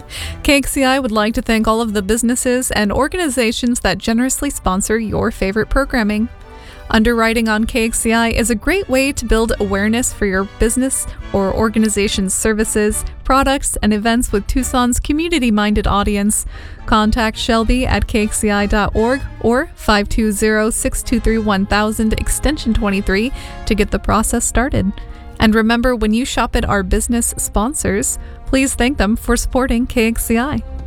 KXCI would like to thank all of the businesses and organizations that generously sponsor your favorite programming. Underwriting on KXCI is a great way to build awareness for your business or organization's services, products, and events with Tucson's community-minded audience. Contact Shelby at kxci.org or 520-623-1000 extension 23 to get the process started. And remember, when you shop at our business sponsors, please thank them for supporting KXCI.